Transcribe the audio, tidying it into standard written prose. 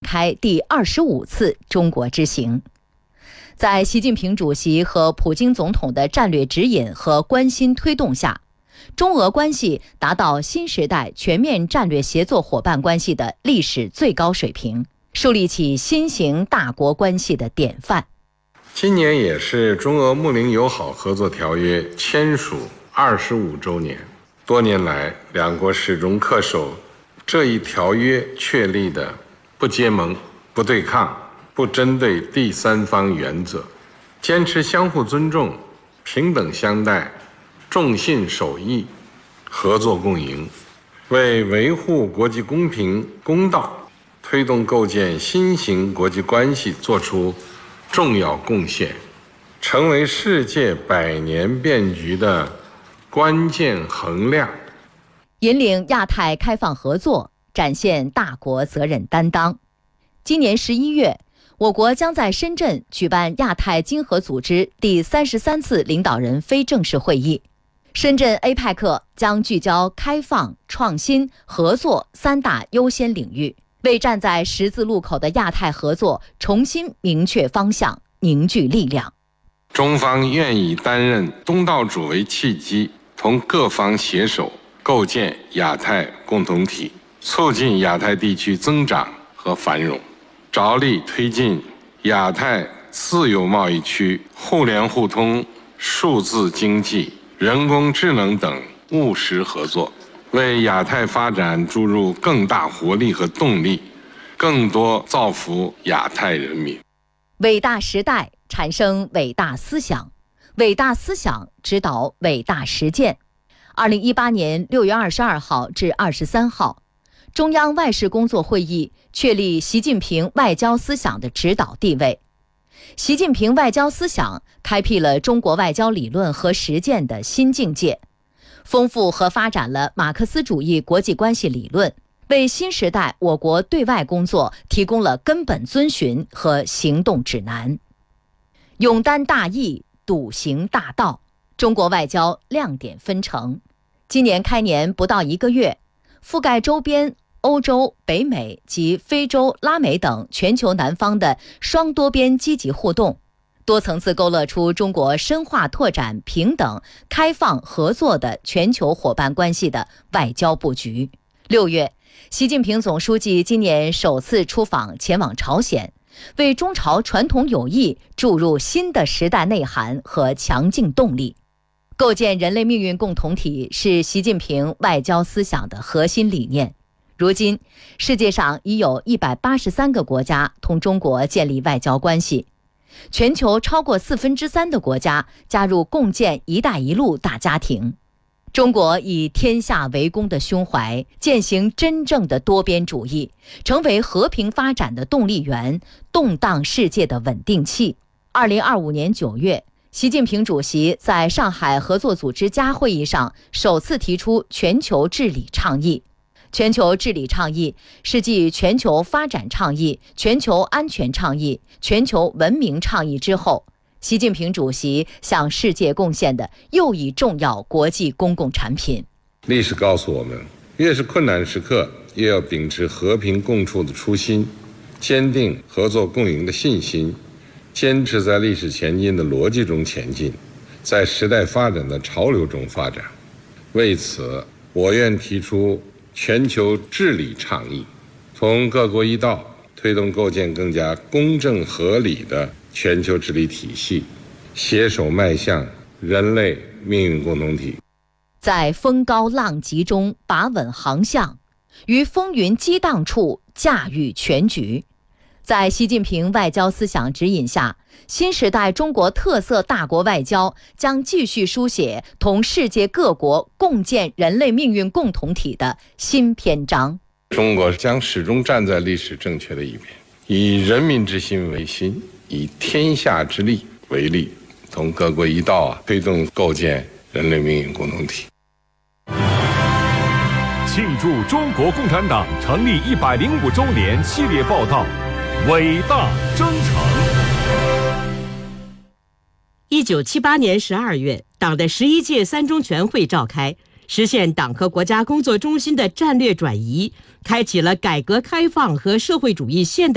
开第25次中国之行。在习近平主席和普京总统的战略指引和关心推动下，中俄关系达到新时代全面战略协作伙伴关系的历史最高水平，树立起新型大国关系的典范。 今年也是中俄睦邻友好合作条约签署25周年，多年来两国始终恪守这一条约确立的不结盟、不对抗、不针对第三方原则，坚持相互尊重、平等相待、重信守义、合作共赢，为维护国际公平公道、推动构建新型国际关系作出重要贡献，成为世界百年变局的关键衡量， 引领亚太开放合作，展现大国责任担当。今年11月，我国将在深圳举办亚太经合组织第33次领导人非正式会议。深圳 APEC 将聚焦开放、创新、合作三大优先领域，为站在十字路口的亚太合作重新明确方向、凝聚力量。 中方愿以担任东道主为契机，同各方携手构建亚太共同体，促进亚太地区增长和繁荣，着力推进亚太自由贸易区互联互通、数字经济、人工智能等务实合作，为亚太发展注入更大活力和动力，更多造福亚太人民。 伟大时代产生伟大思想，伟大思想指导伟大实践。2018年6月22号至23号，中央外事工作会议确立习近平外交思想的指导地位。习近平外交思想开辟了中国外交理论和实践的新境界，丰富和发展了马克思主义国际关系理论，为新时代我国对外工作提供了根本遵循和行动指南。勇担大义，笃行大道，中国外交亮点纷呈。今年开年不到1个月，覆盖周边欧洲、北美及非洲、拉美等全球南方的双多边积极互动，多层次勾勒出中国深化拓展平等、开放、合作的全球伙伴关系的外交布局。6月，习近平总书记今年首次出访前往朝鲜，为中朝传统友谊注入新的时代内涵和强劲动力。构建人类命运共同体是习近平外交思想的核心理念。如今，世界上已有183个国家同中国建立外交关系，全球超过3/4的国家加入共建“一带一路”大家庭。中国以天下为公的胸怀，践行真正的多边主义，成为和平发展的动力源，动荡世界的稳定器。2025年9月，习近平主席在上海合作组织家会议上首次提出全球治理倡议。全球治理倡议是继全球发展倡议、全球安全倡议、全球文明倡议之后，习近平主席向世界贡献的又一重要国际公共产品。 历史告诉我们，越是困难时刻，越要秉持和平共处的初心，坚定合作共赢的信心，坚持在历史前进的逻辑中前进，在时代发展的潮流中发展。为此，我愿提出全球治理倡议，同各国一道推动构建更加公正合理的全球治理体系，携手迈向人类命运共同体。 在风高浪急中把稳航向，于风云激荡处驾驭全局。在习近平外交思想指引下，新时代中国特色大国外交将继续书写同世界各国共建人类命运共同体的新篇章。 中国将始终站在历史正确的一边，以人民之心为心，以天下之利为利，同各国一道推动构建人类命运共同体。 庆祝中国共产党成立105周年系列报道，伟大征程。 1978年12月，党的11届三中全会召开，实现党和国家工作中心的战略转移，开启了改革开放和社会主义现代